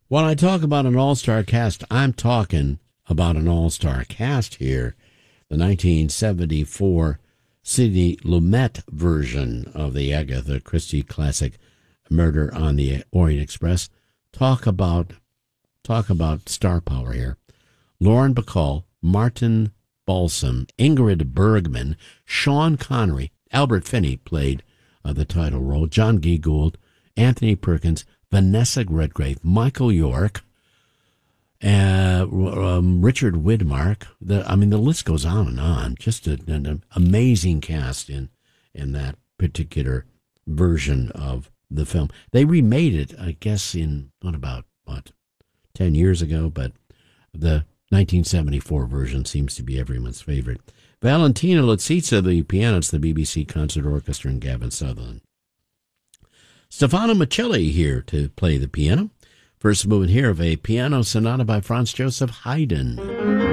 When I talk about an all-star cast, I'm talking about an all-star cast here. The 1974 Sidney Lumet version of the Agatha Christie classic Murder on the Orient Express. Talk about star power here. Lauren Bacall, Martin Balsam, Ingrid Bergman, Sean Connery, Albert Finney played the title role, John G. Gould, Anthony Perkins, Vanessa Redgrave, Michael York, Richard Widmark. The list goes on and on. Just an amazing cast in that particular version of the film. They remade it, I guess, in 10 years ago, but the 1974 version seems to be everyone's favorite. Valentina Lutzitsa, the pianist, the BBC Concert Orchestra, and Gavin Sutherland. Stefano Michelli here to play the piano. First movement here of a piano sonata by Franz Joseph Haydn.